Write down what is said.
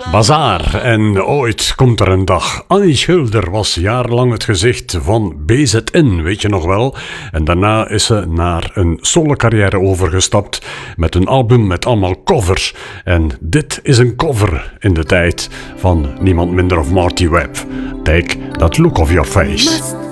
Bazaar en ooit komt er een dag. Annie Schilder was jarenlang het gezicht van BZN, weet je nog wel. En daarna is ze naar een solo-carrière overgestapt met een album met allemaal covers. En dit is een cover in de tijd van niemand minder of Marty Webb. Take that look off your face.